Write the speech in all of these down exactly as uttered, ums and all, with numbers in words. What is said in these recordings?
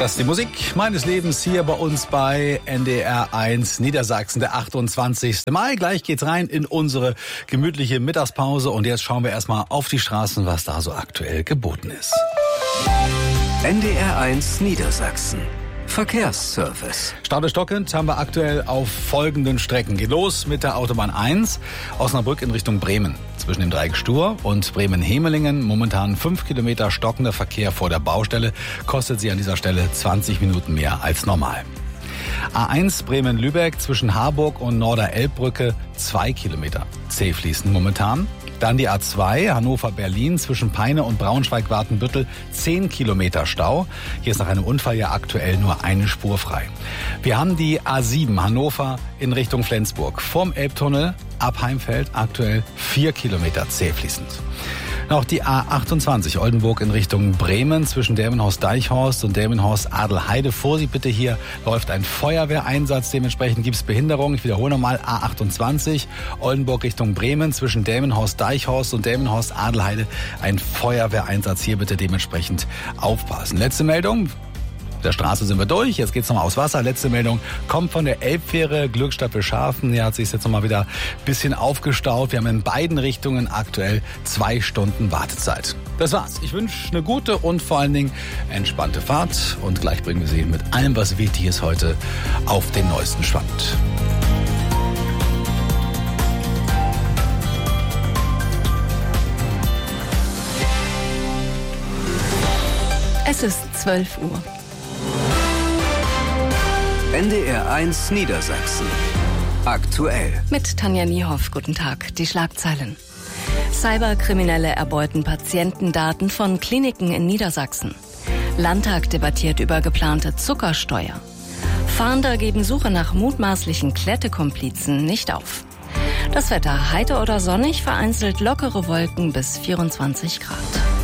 Das ist die Musik meines Lebens hier bei uns bei N D R eins Niedersachsen, der achtundzwanzigsten Mai. Gleich geht's rein in unsere gemütliche Mittagspause und jetzt schauen wir erstmal auf die Straßen, was da so aktuell geboten ist. N D R eins Niedersachsen. Verkehrsservice. Staudestockend haben wir aktuell auf folgenden Strecken. Geht los mit der Autobahn eins, Osnabrück in Richtung Bremen. Zwischen dem Dreieck Stur und Bremen-Hemelingen momentan fünf Kilometer stockender Verkehr vor der Baustelle. Kostet sie an dieser Stelle zwanzig Minuten mehr als normal. A eins Bremen-Lübeck zwischen Harburg und Norder-Elbbrücke zwei Kilometer zäh fließen momentan. Dann die A zwei Hannover-Berlin zwischen Peine und Braunschweig-Watenbüttel zehn Kilometer Stau. Hier ist nach einem Unfall ja aktuell nur eine Spur frei. Wir haben die A sieben Hannover in Richtung Flensburg. Vorm Elbtunnel ab Heimfeld aktuell vier Kilometer zäh fließend. Noch die A achtundzwanzig Oldenburg in Richtung Bremen zwischen Delmenhorst-Deichhorst und Delmenhorst-Adelheide. Vorsicht bitte, hier läuft ein Feuerwehreinsatz, dementsprechend gibt es Behinderung. Ich wiederhole nochmal, A achtundzwanzig Oldenburg Richtung Bremen zwischen Delmenhorst-Deichhorst und Delmenhorst-Adelheide. Ein Feuerwehreinsatz, hier bitte dementsprechend aufpassen. Letzte Meldung. Der Straße sind wir durch, jetzt geht's nochmal aufs Wasser. Letzte Meldung kommt von der Elbfähre Glückstadt Wilschafen. Hier hat sich jetzt nochmal wieder ein bisschen aufgestaut. Wir haben in beiden Richtungen aktuell zwei Stunden Wartezeit. Das war's. Ich wünsche eine gute und vor allen Dingen entspannte Fahrt. Und gleich bringen wir Sie mit allem, was wichtig ist, heute auf den neuesten Stand. Es ist zwölf Uhr. N D R eins Niedersachsen. Aktuell. Mit Tanja Niehoff. Guten Tag. Die Schlagzeilen. Cyberkriminelle erbeuten Patientendaten von Kliniken in Niedersachsen. Landtag debattiert über geplante Zuckersteuer. Fahnder geben Suche nach mutmaßlichen Klettekomplizen nicht auf. Das Wetter heiter oder sonnig, vereinzelt lockere Wolken bis vierundzwanzig Grad.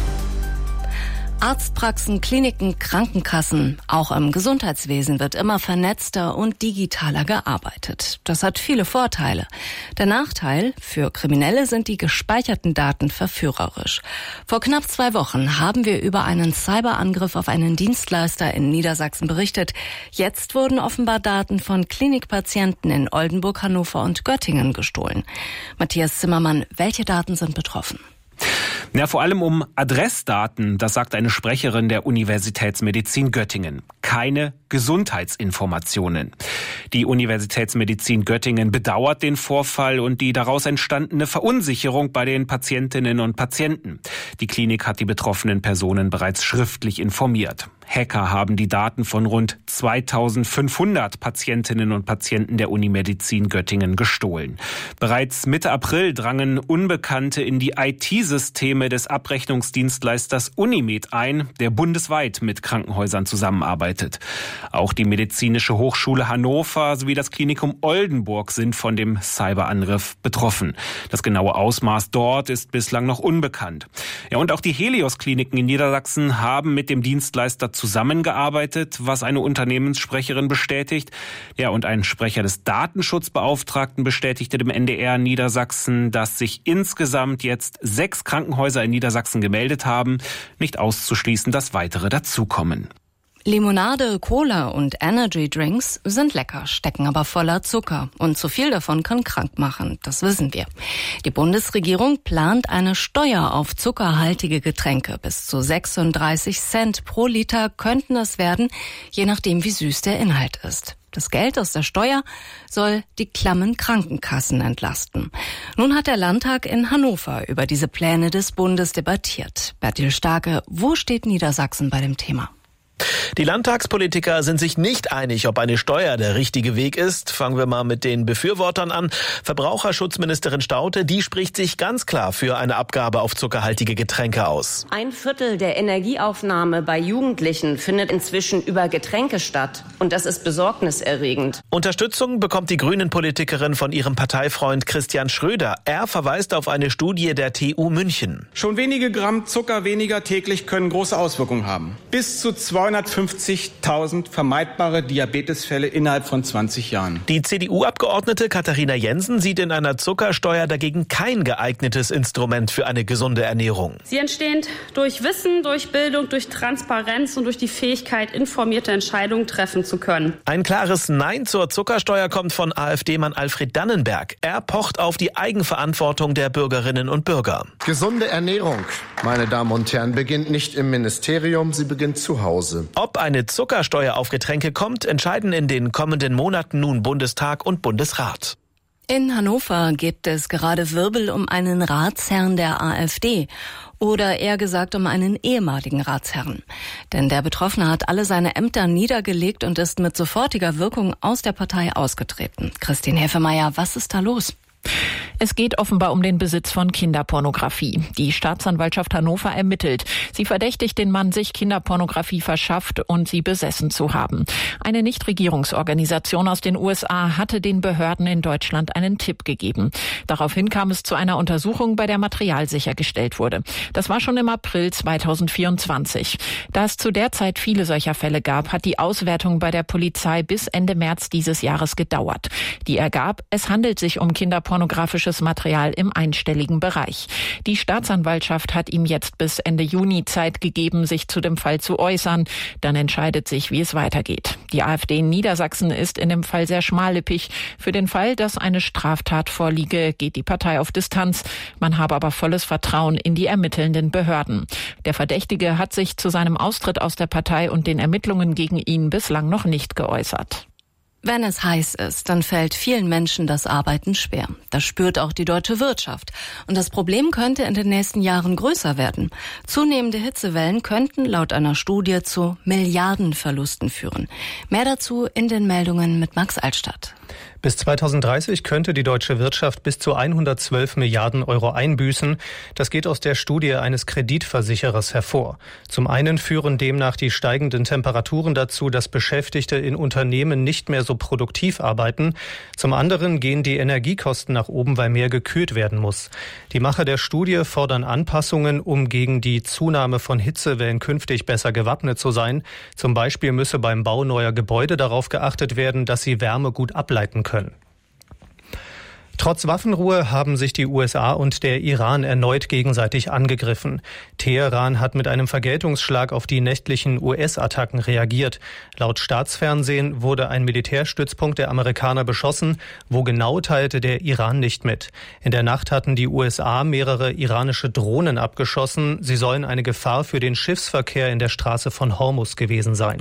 Arztpraxen, Kliniken, Krankenkassen. Auch im Gesundheitswesen wird immer vernetzter und digitaler gearbeitet. Das hat viele Vorteile. Der Nachteil: für Kriminelle sind die gespeicherten Daten verführerisch. Vor knapp zwei Wochen haben wir über einen Cyberangriff auf einen Dienstleister in Niedersachsen berichtet. Jetzt wurden offenbar Daten von Klinikpatienten in Oldenburg, Hannover und Göttingen gestohlen. Matthias Zimmermann, welche Daten sind betroffen? Ja, vor allem um Adressdaten, das sagt eine Sprecherin der Universitätsmedizin Göttingen. Keine Gesundheitsinformationen. Die Universitätsmedizin Göttingen bedauert den Vorfall und die daraus entstandene Verunsicherung bei den Patientinnen und Patienten. Die Klinik hat die betroffenen Personen bereits schriftlich informiert. Hacker haben die Daten von rund zweitausendfünfhundert Patientinnen und Patienten der Unimedizin Göttingen gestohlen. Bereits Mitte April drangen Unbekannte in die I T-Systeme des Abrechnungsdienstleisters Unimed ein, der bundesweit mit Krankenhäusern zusammenarbeitet. Auch die Medizinische Hochschule Hannover sowie das Klinikum Oldenburg sind von dem Cyberangriff betroffen. Das genaue Ausmaß dort ist bislang noch unbekannt. Ja, und auch die Helios-Kliniken in Niedersachsen haben mit dem Dienstleister zusammengearbeitet, was eine Unternehmenssprecherin bestätigt. Ja, und ein Sprecher des Datenschutzbeauftragten bestätigte dem N D R Niedersachsen, dass sich insgesamt jetzt sechs Krankenhäuser in Niedersachsen gemeldet haben. Nicht auszuschließen, dass weitere dazukommen. Limonade, Cola und Energy Drinks sind lecker, stecken aber voller Zucker. Und zu viel davon kann krank machen, das wissen wir. Die Bundesregierung plant eine Steuer auf zuckerhaltige Getränke. Bis zu sechsunddreißig Cent pro Liter könnten es werden, je nachdem wie süß der Inhalt ist. Das Geld aus der Steuer soll die klammen Krankenkassen entlasten. Nun hat der Landtag in Hannover über diese Pläne des Bundes debattiert. Bertil Starke, wo steht Niedersachsen bei dem Thema? Die Landtagspolitiker sind sich nicht einig, ob eine Steuer der richtige Weg ist. Fangen wir mal mit den Befürwortern an. Verbraucherschutzministerin Staudte, die spricht sich ganz klar für eine Abgabe auf zuckerhaltige Getränke aus. Ein Viertel der Energieaufnahme bei Jugendlichen findet inzwischen über Getränke statt. Und das ist besorgniserregend. Unterstützung bekommt die Grünen-Politikerin von ihrem Parteifreund Christian Schröder. Er verweist auf eine Studie der T U München. Schon wenige Gramm Zucker weniger täglich können große Auswirkungen haben. Bis zu zweihundert zweihundertfünfzigtausend vermeidbare Diabetesfälle innerhalb von zwanzig Jahren. Die C D U-Abgeordnete Katharina Jensen sieht in einer Zuckersteuer dagegen kein geeignetes Instrument für eine gesunde Ernährung. Sie entstehen durch Wissen, durch Bildung, durch Transparenz und durch die Fähigkeit, informierte Entscheidungen treffen zu können. Ein klares Nein zur Zuckersteuer kommt von AfD-Mann Alfred Dannenberg. Er pocht auf die Eigenverantwortung der Bürgerinnen und Bürger. Gesunde Ernährung, meine Damen und Herren, beginnt nicht im Ministerium, sie beginnt zu Hause. Ob eine Zuckersteuer auf Getränke kommt, entscheiden in den kommenden Monaten nun Bundestag und Bundesrat. In Hannover gibt es gerade Wirbel um einen Ratsherrn der AfD. Oder eher gesagt um einen ehemaligen Ratsherrn. Denn der Betroffene hat alle seine Ämter niedergelegt und ist mit sofortiger Wirkung aus der Partei ausgetreten. Christine Hefemeyer, was ist da los? Es geht offenbar um den Besitz von Kinderpornografie. Die Staatsanwaltschaft Hannover ermittelt. Sie verdächtigt den Mann, sich Kinderpornografie verschafft und sie besessen zu haben. Eine Nichtregierungsorganisation aus den U S A hatte den Behörden in Deutschland einen Tipp gegeben. Daraufhin kam es zu einer Untersuchung, bei der Material sichergestellt wurde. Das war schon im April zweitausendvierundzwanzig. Da es zu der Zeit viele solcher Fälle gab, hat die Auswertung bei der Polizei bis Ende März dieses Jahres gedauert. Die ergab, es handelt sich um kinderpornografische Material im einstelligen Bereich. Die Staatsanwaltschaft hat ihm jetzt bis Ende Juni Zeit gegeben, sich zu dem Fall zu äußern. Dann entscheidet sich, wie es weitergeht. Die AfD in Niedersachsen ist in dem Fall sehr schmallippig. Für den Fall, dass eine Straftat vorliege, geht die Partei auf Distanz. Man habe aber volles Vertrauen in die ermittelnden Behörden. Der Verdächtige hat sich zu seinem Austritt aus der Partei und den Ermittlungen gegen ihn bislang noch nicht geäußert. Wenn es heiß ist, dann fällt vielen Menschen das Arbeiten schwer. Das spürt auch die deutsche Wirtschaft. Und das Problem könnte in den nächsten Jahren größer werden. Zunehmende Hitzewellen könnten laut einer Studie zu Milliardenverlusten führen. Mehr dazu in den Meldungen mit Max Altstadt. Bis zweitausenddreißig könnte die deutsche Wirtschaft bis zu hundertzwölf Milliarden Euro einbüßen. Das geht aus der Studie eines Kreditversicherers hervor. Zum einen führen demnach die steigenden Temperaturen dazu, dass Beschäftigte in Unternehmen nicht mehr so produktiv arbeiten. Zum anderen gehen die Energiekosten nach oben, weil mehr gekühlt werden muss. Die Macher der Studie fordern Anpassungen, um gegen die Zunahme von Hitzewellen künftig besser gewappnet zu sein. Zum Beispiel müsse beim Bau neuer Gebäude darauf geachtet werden, dass sie Wärme gut ableiten können. Trotz Waffenruhe haben sich die U S A und der Iran erneut gegenseitig angegriffen. Teheran hat mit einem Vergeltungsschlag auf die nächtlichen U S-Attacken reagiert. Laut Staatsfernsehen wurde ein Militärstützpunkt der Amerikaner beschossen. Wo genau, teilte der Iran nicht mit. In der Nacht hatten die U S A mehrere iranische Drohnen abgeschossen. Sie sollen eine Gefahr für den Schiffsverkehr in der Straße von Hormuz gewesen sein.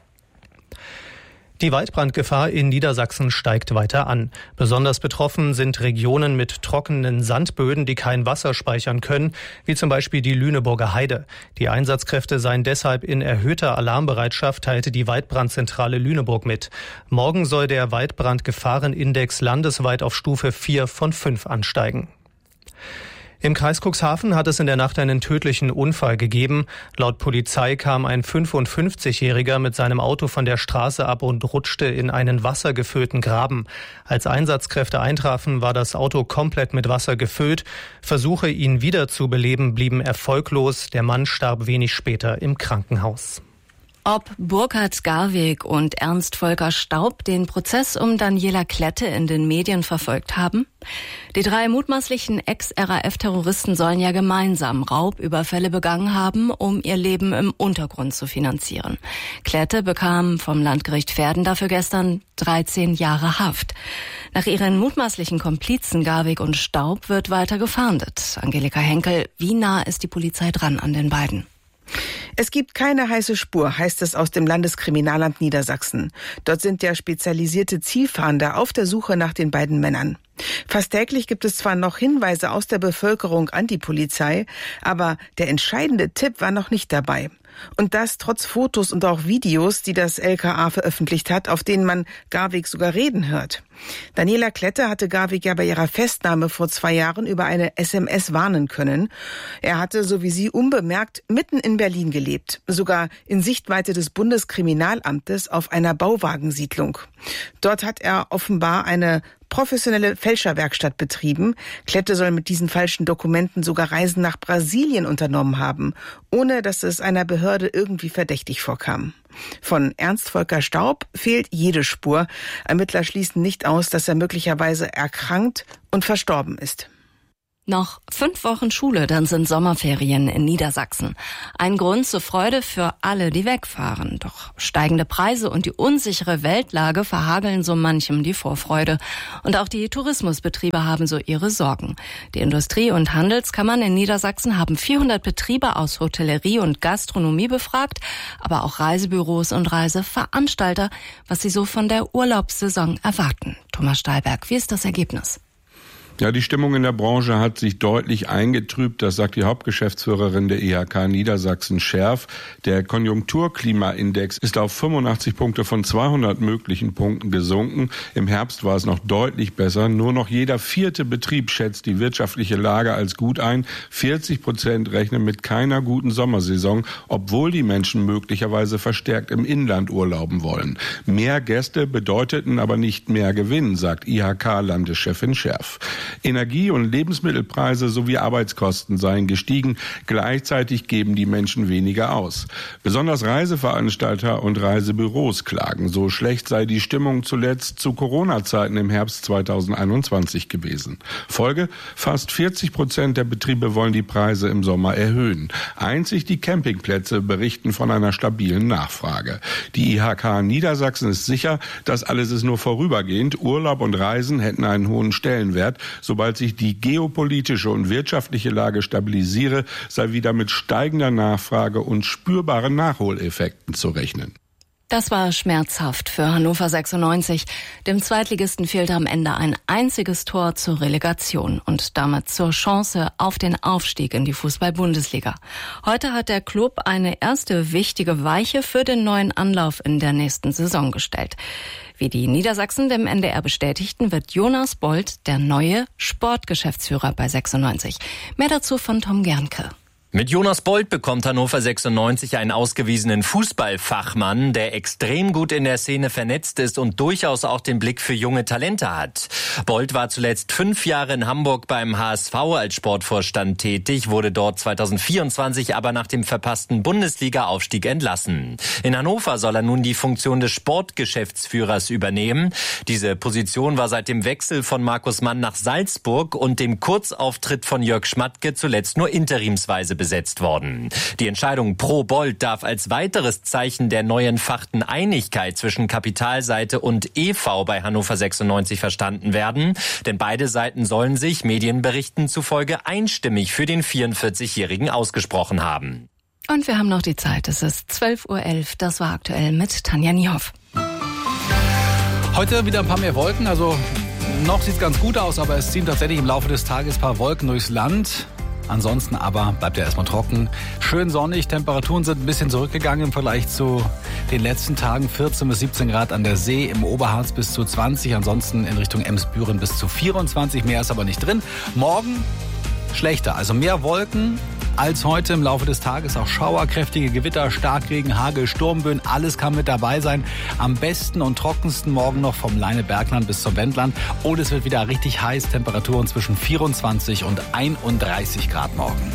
Die Waldbrandgefahr in Niedersachsen steigt weiter an. Besonders betroffen sind Regionen mit trockenen Sandböden, die kein Wasser speichern können, wie zum Beispiel die Lüneburger Heide. Die Einsatzkräfte seien deshalb in erhöhter Alarmbereitschaft, teilte die Waldbrandzentrale Lüneburg mit. Morgen soll der Waldbrandgefahrenindex landesweit auf Stufe vier von fünf ansteigen. Im Kreis Cuxhaven hat es in der Nacht einen tödlichen Unfall gegeben. Laut Polizei kam ein fünfundfünfzigjähriger mit seinem Auto von der Straße ab und rutschte in einen wassergefüllten Graben. Als Einsatzkräfte eintrafen, war das Auto komplett mit Wasser gefüllt. Versuche, ihn wiederzubeleben, blieben erfolglos. Der Mann starb wenig später im Krankenhaus. Ob Burkhard Garweg und Ernst Volker Staub den Prozess um Daniela Klette in den Medien verfolgt haben? Die drei mutmaßlichen Ex-R A F-Terroristen sollen ja gemeinsam Raubüberfälle begangen haben, um ihr Leben im Untergrund zu finanzieren. Klette bekam vom Landgericht Verden dafür gestern dreizehn Jahre Haft. Nach ihren mutmaßlichen Komplizen Garweg und Staub wird weiter gefahndet. Angelika Henkel, wie nah ist die Polizei dran an den beiden? Es gibt keine heiße Spur, heißt es aus dem Landeskriminalamt Niedersachsen. Dort sind ja spezialisierte Zielfahnder auf der Suche nach den beiden Männern. Fast täglich gibt es zwar noch Hinweise aus der Bevölkerung an die Polizei, aber der entscheidende Tipp war noch nicht dabei. Und das trotz Fotos und auch Videos, die das L K A veröffentlicht hat, auf denen man Garweg sogar reden hört. Daniela Klette hatte Garweg ja bei ihrer Festnahme vor zwei Jahren über eine S M S warnen können. Er hatte, so wie sie, unbemerkt mitten in Berlin gelebt, sogar in Sichtweite des Bundeskriminalamtes auf einer Bauwagensiedlung. Dort hat er offenbar eine professionelle Fälscherwerkstatt betrieben. Klette soll mit diesen falschen Dokumenten sogar Reisen nach Brasilien unternommen haben, ohne dass es einer Behörde irgendwie verdächtig vorkam. Von Ernst Volker Staub fehlt jede Spur. Ermittler schließen nicht aus, dass er möglicherweise erkrankt und verstorben ist. Noch fünf Wochen Schule, dann sind Sommerferien in Niedersachsen. Ein Grund zur Freude für alle, die wegfahren. Doch steigende Preise und die unsichere Weltlage verhageln so manchem die Vorfreude. Und auch die Tourismusbetriebe haben so ihre Sorgen. Die Industrie- und Handelskammern in Niedersachsen haben vierhundert Betriebe aus Hotellerie und Gastronomie befragt, aber auch Reisebüros und Reiseveranstalter, was sie so von der Urlaubssaison erwarten. Thomas Stahlberg, wie ist das Ergebnis? Ja, die Stimmung in der Branche hat sich deutlich eingetrübt, das sagt die Hauptgeschäftsführerin der I H K Niedersachsen Scherf. Der Konjunkturklimaindex ist auf fünfundachtzig Punkte von zweihundert möglichen Punkten gesunken. Im Herbst war es noch deutlich besser. Nur noch jeder vierte Betrieb schätzt die wirtschaftliche Lage als gut ein. vierzig Prozent rechnen mit keiner guten Sommersaison, obwohl die Menschen möglicherweise verstärkt im Inland urlauben wollen. Mehr Gäste bedeuteten aber nicht mehr Gewinn, sagt I H K-Landeschefin Scherf. Energie- und Lebensmittelpreise sowie Arbeitskosten seien gestiegen. Gleichzeitig geben die Menschen weniger aus. Besonders Reiseveranstalter und Reisebüros klagen. So schlecht sei die Stimmung zuletzt zu Corona-Zeiten im Herbst zweitausendeinundzwanzig gewesen. Folge: Fast vierzig Prozent der Betriebe wollen die Preise im Sommer erhöhen. Einzig die Campingplätze berichten von einer stabilen Nachfrage. Die I H K Niedersachsen ist sicher, das alles ist nur vorübergehend. Urlaub und Reisen hätten einen hohen Stellenwert. Sobald sich die geopolitische und wirtschaftliche Lage stabilisiere, sei wieder mit steigender Nachfrage und spürbaren Nachholeffekten zu rechnen. Das war schmerzhaft für Hannover sechsundneunzig. Dem Zweitligisten fehlte am Ende ein einziges Tor zur Relegation und damit zur Chance auf den Aufstieg in die Fußball-Bundesliga. Heute hat der Klub eine erste wichtige Weiche für den neuen Anlauf in der nächsten Saison gestellt. Wie die Niedersachsen dem N D R bestätigten, wird Jonas Bold der neue Sportgeschäftsführer bei sechsundneunzig. Mehr dazu von Tom Gernke. Mit Jonas Bold bekommt Hannover sechsundneunzig einen ausgewiesenen Fußballfachmann, der extrem gut in der Szene vernetzt ist und durchaus auch den Blick für junge Talente hat. Bold war zuletzt fünf Jahre in Hamburg beim H S V als Sportvorstand tätig, wurde dort zweitausendvierundzwanzig aber nach dem verpassten Bundesliga-Aufstieg entlassen. In Hannover soll er nun die Funktion des Sportgeschäftsführers übernehmen. Diese Position war seit dem Wechsel von Markus Mann nach Salzburg und dem Kurzauftritt von Jörg Schmatke zuletzt nur interimsweise besetzt worden. Die Entscheidung pro Bold darf als weiteres Zeichen der neuen fachten Einigkeit zwischen Kapitalseite und E V bei Hannover sechsundneunzig verstanden werden, denn beide Seiten sollen sich Medienberichten zufolge einstimmig für den vierundvierzigjährigen ausgesprochen haben. Und wir haben noch die Zeit. Es ist zwölf Uhr elf. Das war aktuell mit Tanja Niehoff. Heute wieder ein paar mehr Wolken. Also noch sieht es ganz gut aus, aber es ziehen tatsächlich im Laufe des Tages ein paar Wolken durchs Land. Ansonsten aber bleibt ja erstmal trocken. Schön sonnig, Temperaturen sind ein bisschen zurückgegangen im Vergleich zu den letzten Tagen. vierzehn bis siebzehn Grad an der See, im Oberharz bis zu zwanzig. Ansonsten in Richtung Emsbüren bis zu vierundzwanzig. Mehr ist aber nicht drin. Morgen schlechter, also mehr Wolken als heute im Laufe des Tages. Auch Schauer, kräftige Gewitter, Starkregen, Hagel, Sturmböen, alles kann mit dabei sein. Am besten und trockensten morgen noch vom Leine-Bergland bis zum Wendland. Und es wird wieder richtig heiß, Temperaturen zwischen vierundzwanzig und einunddreißig Grad morgen.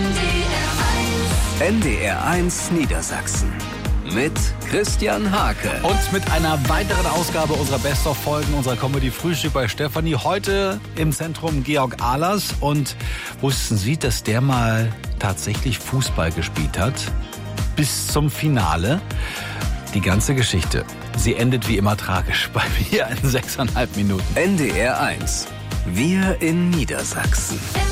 N D R eins Niedersachsen mit Christian Hake. Und mit einer weiteren Ausgabe unserer Best-of-Folgen unserer Comedy-Frühstück bei Stefanie. Heute im Zentrum Georg Ahlers. Und wussten Sie, dass der mal tatsächlich Fußball gespielt hat? Bis zum Finale. Die ganze Geschichte, sie endet wie immer tragisch bei mir in sechseinhalb Minuten. N D R eins. Wir in Niedersachsen.